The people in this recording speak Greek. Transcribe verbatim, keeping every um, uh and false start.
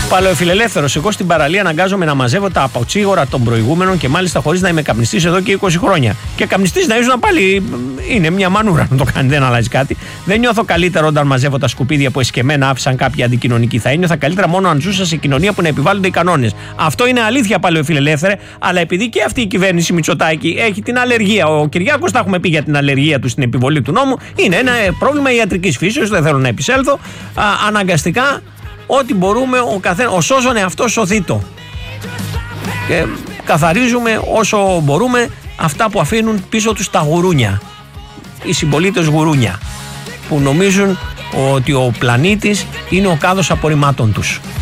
Παλαιοφιλελεύθερος, εγώ στην παραλία αναγκάζομαι να μαζεύω τα αποτσίγωρα των προηγούμενων και μάλιστα χωρίς να είμαι καπνιστής εδώ και είκοσι χρόνια. Και καπνιστής να ήσουν πάλι είναι μια μανούρα να το κάνει, δεν αλλάζει κάτι. Δεν νιώθω καλύτερο όταν μαζεύω τα σκουπίδια που εσκεμμένα άφησαν κάποιοι αντικοινωνικοί. Θα ένιωθα καλύτερα μόνο αν ζούσα σε κοινωνία που να επιβάλλονται οι κανόνες. Αυτό είναι αλήθεια, παλαιοφιλελεύθερε, αλλά επειδή και αυτή η κυβέρνηση Μητσοτάκη έχει την αλλεργία, ο Κυριάκος τα έχουμε πει για την αλλεργία του στην επιβολή του νόμου, είναι ένα πρόβλημα ιατρικής φύσεως, δεν θέλω να επισέλθω. Α, αναγκαστικά. Ό,τι μπορούμε, ο καθένα, ο σώζον εαυτός σωθήτο. Και καθαρίζουμε όσο μπορούμε αυτά που αφήνουν πίσω τους τα γουρούνια. Οι συμπολίτες γουρούνια. Που νομίζουν ότι ο πλανήτης είναι ο κάδος απορριμμάτων τους.